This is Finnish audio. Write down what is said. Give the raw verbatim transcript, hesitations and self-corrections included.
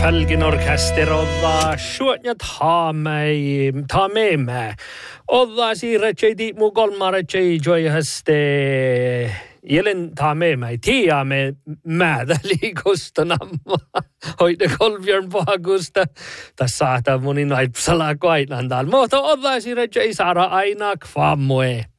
Felgin orkester odda suotja taamei taameemme. Odda siirretjei mu kolmaretjei joihaste jelen taameemme tiaamme määdä liikustanamme. Hoide kolbjörn pahakusta. Tässä saattaa monin aipsala koinan täällä. Mutta odda siirretjei saada aina kvammue.